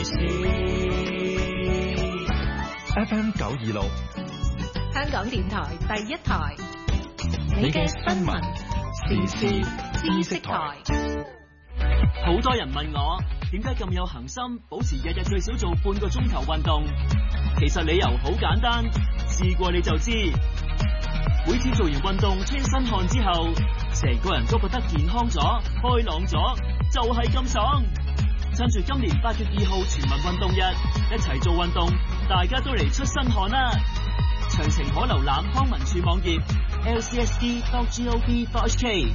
FM 926， 香港電台第一台，你嘅新聞時事知識台。 好多人問我點解咁有恆心，保持日日最少做半個鐘頭運動。其實理由好簡單，試過你就知。每次做完運動出身汗之後，成個人都覺得健康咗、開朗咗，就係咁爽。趁住今年8月2號全民運動日，一齊做運動，大家都嚟出身汗啦！詳情可瀏覽康文署網頁 lcsd.gov.hk。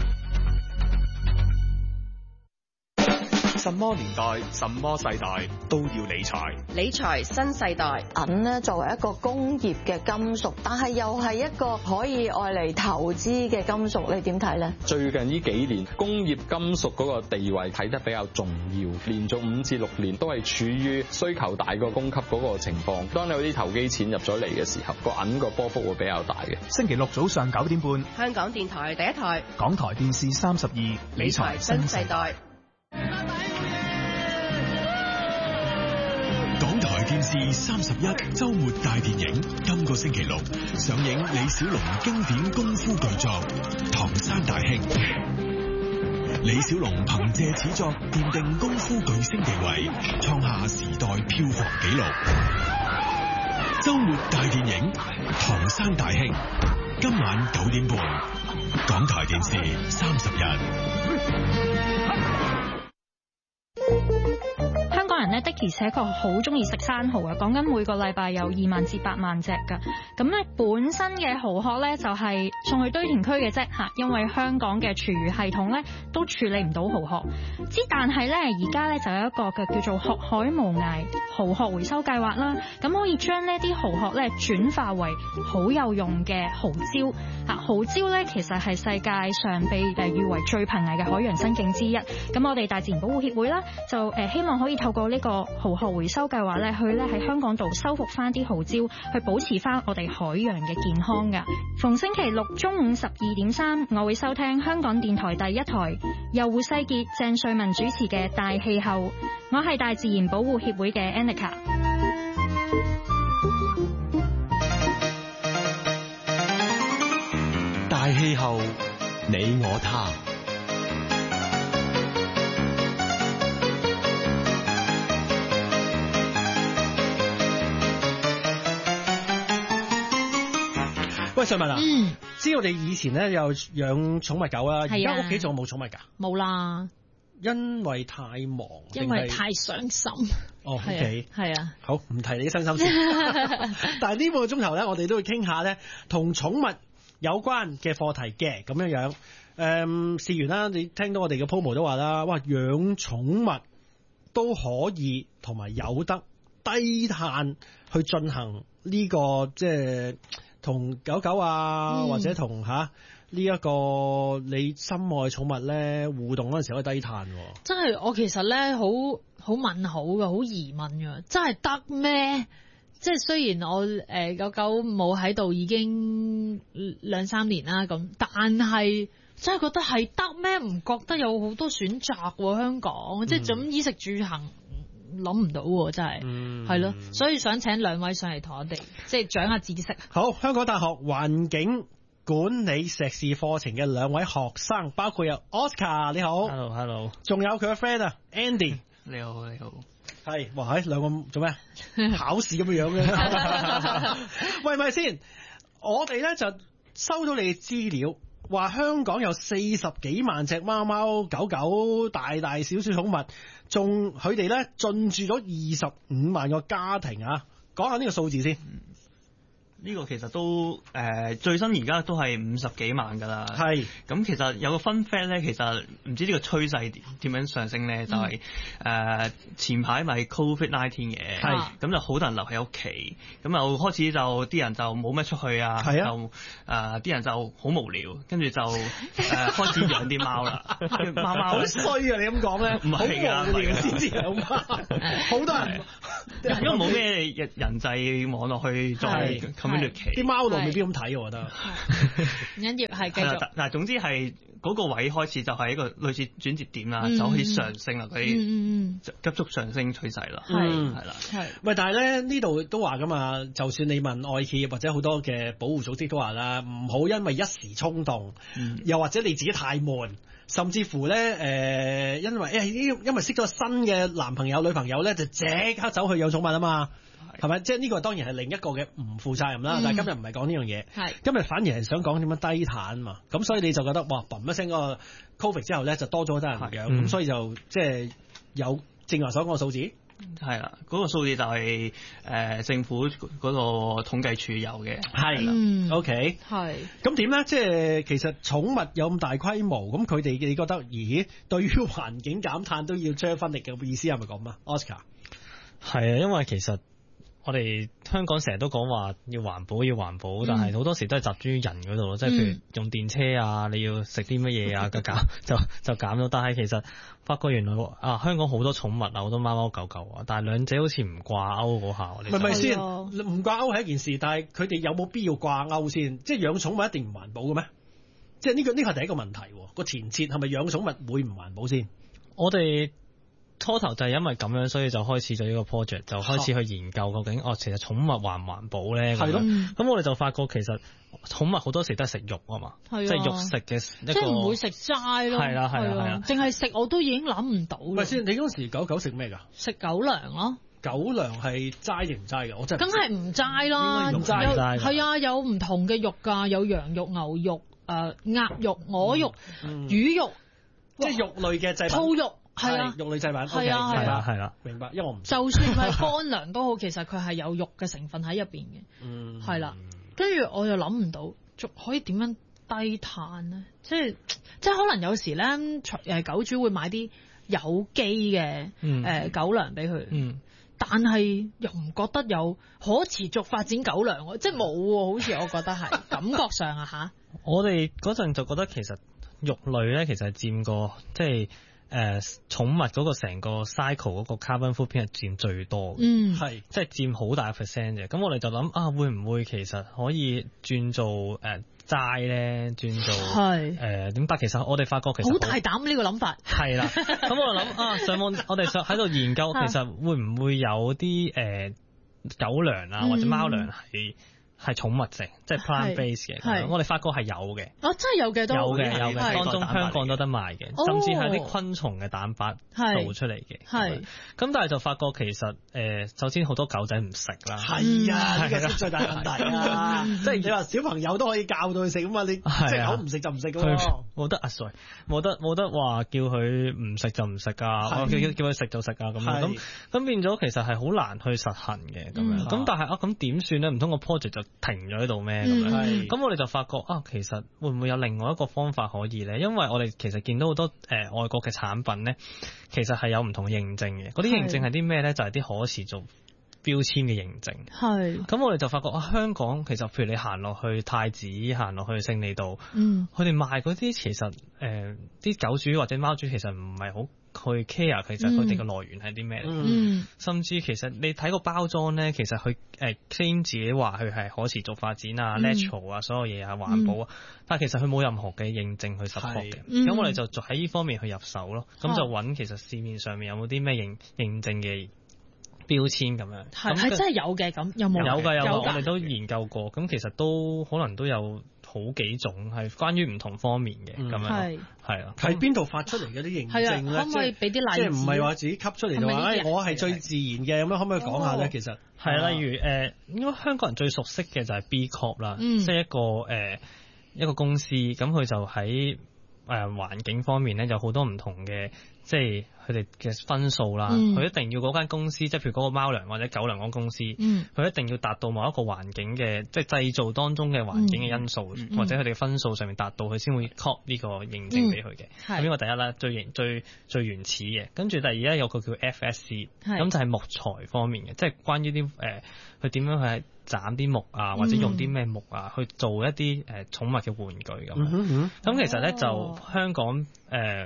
什麼年代、什麼世代都要理財。 理財新世代。 銀呢作為一個工業嘅金屬，但係又係一個可以愛嚟投資嘅金屬，你點睇呢？ 最近呢幾年，工業金屬嗰個地位睇得比較重要，連續5至6年都係處於需求大過供給嗰個情況。當有啲投機錢入咗嚟嘅時候，個銀個波幅會比較大嘅。 星期六早上9點半， 香港電台第一台， 港台電視32，理財新世代。 港台電視31週末大電影，今個星期六上映李小龍經典功夫巨作《唐山大兄》。李小龍憑借此作奠定功夫巨星地位，創下時代票房紀錄。週末大電影《唐山大兄》，今晚9點半，港台電視31。 香港人呢，的而且確好中意食生蠔啊！講緊每個禮拜有2萬至8萬隻㗎。咁咧本身嘅蠔殼咧就係送去堆填區嘅啫嚇，因為香港嘅廚餘系統咧都處理唔到蠔殼。但係咧而家咧就有一個嘅叫做學海無涯蠔殼回收計劃啦。咁可以將呢啲蠔殼咧轉化為好有用嘅蠔礁嚇。蠔礁咧其實係世界上被譽為最瀕危嘅海洋生境之一。咁我哋大自然保護協會啦就希望可以透過呢個蠔殼回收計劃咧，去咧喺香港度修復翻啲蠔礁，去保持翻我哋海洋嘅健康噶。逢星期六中午12:3，我會收聽香港電台第一台，由胡世傑、鄭瑞文主持嘅《大氣候》。我係大自然保護協會嘅 Annika。 大氣候，你我他。 喂，瑞文啊，知我哋以前咧有養寵物狗啦，而家屋企仲有冇寵物噶？ 冇啦， 因為太忙， 因為太傷心。 哦，OK， 係啊， 好，唔提你啲傷心事。但係呢半個鐘頭咧，我哋都會傾下咧同寵物有關嘅課題嘅咁樣樣。事緣啦，你聽到我哋嘅 promo 都話啦，哇，養寵物都可以同埋有得低碳去進行呢個即係。同狗狗啊，或者同呢一個你心愛寵物咧互動嗰陣時可以低碳。 真係我其實咧好問號嘅，好疑問嘅，真係得咩？即係雖然我狗狗冇喺度已經2-3年啦咁，但係真係覺得係得咩？唔覺得有好多選擇喎，香港即係咁衣食住行。諗唔到喎，真係係咯，所以想請2位上嚟同我哋即係長下知識。 好，香港大學環境管理碩士課程嘅2位學生，包括有 Oscar， 你好 ，hello， 仲有佢嘅 friend 啊 ，Andy， 你好， 係，哇，喺兩個做咩？考試咁嘅樣嘅，喂，咪先，我哋咧就收到你嘅資料。話香港有40幾萬隻貓貓狗狗大大小小寵物，仲佢哋咧進駐咗25萬個家庭啊！講下呢個數字先。 呢個其實都最新而家都係50幾萬㗎啦。係。咁其實有個 fun fact 咧，其實唔知呢個趨勢點樣上升咧，就係前排咪 COVID-19 嘅，係。咁就好多人留喺屋企，咁又開始就啲人就冇咩出去啊，就啲人就好無聊，跟住就開始養啲貓啦。貓貓好衰啊！你咁講咧， 唔係㗎， 先至養貓，好多人因為冇咩人際網絡去再 communicate， 啲貓奴未必咁睇，我覺得。 唔緊要，係繼續。 嗱，總之係嗰個位開始就係一個類似轉折點啦，就可以上升啦，佢急速上升趨勢啦，係啦， 係。 喂，但係咧呢度都話噶嘛，就算你問外企業或者好多嘅保護組織都話啦，唔好因為一時衝動，又或者你自己太悶。甚至乎咧，因為識咗新嘅男朋友女朋友咧，就即刻走去養寵物啊嘛，係咪？即係呢個當然係另一個嘅唔負責任啦。但係今日唔係講呢樣嘢，今日反而係想講點樣低碳嘛。咁所以你就覺得哇，嘣一聲個 Covid 之後咧，就多咗好多人養，咁所以就即係有正話所講嘅數字。 係啦，嗰個數字就係政府嗰個統計處有嘅， 係啦，OK， 係。咁點咧？即係其實寵物有咁大規模，咁佢哋你覺得，咦？對於環境減碳都要出一分力嘅意思係咪咁啊 ？Oscar 係啊，因為其實我哋香港成日都講話要環保，但係好多時都係集中於人嗰度咯，即係譬如用電車啊，你要食啲乜嘢啊，就減咗。但係其實發覺原來香港好多寵物啊，好多貓貓狗狗啊，但係兩者好似唔掛鈎嗰下。 唔係先，唔掛鈎係一件事，但係佢哋有冇必要掛鈎先？即係養寵物一定唔環保嘅咩？即係呢個係第一個問題。個前設係咪養寵物會唔環保先？ 我哋初頭就係因為咁樣，所以就開始咗呢個 project， 就開始去研究究竟其實寵物環唔環保咧？係咯。咁我哋就發覺其實寵物好多時都係食肉啊嘛，即係肉食嘅一個， 即係唔會食齋咯。係啦，淨係食我都已經諗唔到。 咪先，你嗰時狗食咩㗎？ 食狗糧咯。狗糧係齋定唔齋嘅？我真係梗係唔齋啦， 唔齋係啊，有唔同嘅肉㗎，有羊肉、牛肉、鴨肉、鵝肉、魚肉， 即係肉類嘅製品。 兔肉。係啊， 肉類製品係啊， 係啦， 明白。因為我唔就算係乾糧都好，其實佢係有肉嘅成分喺入邊嘅，係啦。跟住我又諗唔到，仲可以點樣低碳咧？即係可能有時咧，狗主會買啲有機嘅狗糧俾佢，但係又唔覺得有可持續發展狗糧，即係冇喎。好似我覺得係感覺上啊嚇。 我哋嗰陣就覺得其實肉類咧，其實係佔過即係。寵物嗰個成個 cycle 嗰個 carbon footprint 係佔最多嘅，係即係佔好大 percent 嘅。咁我哋就諗會唔會其實可以轉做齋咧，轉做點？但其實我哋發覺其實好大膽呢個諗法。係啦，咁我就諗上網我哋喺度研究，其實會唔會有啲狗糧啊或者貓糧係寵物性，即係 plant base 嘅。我哋發覺係有嘅。 真係有嘅都有嘅，當中香港都得賣嘅，甚至係啲昆蟲嘅蛋白做出嚟嘅。係。咁但係就發覺其實首先好多狗仔唔食啦。 係啊，呢個先最大問題啊！即係你話小朋友都可以教到佢食啊嘛，你即係口唔食就唔食㗎喎。 冇得sorry，冇得話叫佢唔食就唔食啊，叫佢食就食啊咁樣。咁變咗其實係好難去實行嘅咁樣。咁但係咁點算咧？唔通個 project 就停咗喺度咩？咁我哋就發覺其實會唔會有另外一個方法可以咧？因為我哋其實見到好多外國嘅產品咧，其實係有唔同嘅認證嘅。嗰啲認證係啲咩咧？就係啲可持續標籤嘅認證。係。咁我哋就發覺香港其實譬如你行落去太子，行落去勝利道，佢哋賣嗰啲其實啲狗主或者貓主其實唔係好去 care 其實佢哋嘅來源係啲咩？甚至其實你睇個包裝咧，其實佢claim 自己話佢係可持續發展啊、natural 啊，所有嘢啊、環保啊，但係其實佢冇任何嘅認證去 support 嘅。咁我哋就喺呢方面去入手咯。咁就揾其實市面上面有冇啲咩認證嘅標籤咁樣。 係真係有嘅，咁有冇？ 有㗎，我哋都研究過。咁其實都可能都有好幾種係關於唔同方面嘅咁樣。係啊， 喺邊度發出嚟嘅啲認證咧？ 可唔可以俾啲例子？ 即係唔係話自己吸出嚟就話，我係最自然嘅咁樣，可唔可以講下咧？其實係例如應該香港人最熟悉嘅就係 B Corp 啦，即係一個公司，咁佢就喺環境方面咧有好多唔同嘅，即係佢哋嘅分數啦。佢一定要嗰間公司，即係譬如嗰個貓糧或者狗糧嗰公司，佢一定要達到某一個環境嘅，即係製造當中嘅環境嘅因素，或者佢哋嘅分數上面達到，佢先會 cop 呢個認證俾佢嘅。咁呢個第一啦，最原始嘅。跟住第二咧有個叫 FSC，咁就係木材方面嘅，即係關於啲佢點樣去斬啲木啊，或者用啲咩木啊去做一啲寵物嘅玩具咁。咁其實咧就香港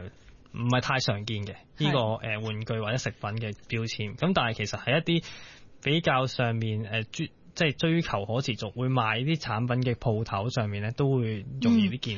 唔係太常見嘅呢個玩具或者食品嘅標籤。咁但係其實係一啲比較上面即係追求可持續，會買啲產品嘅鋪頭上面咧，都會容易啲見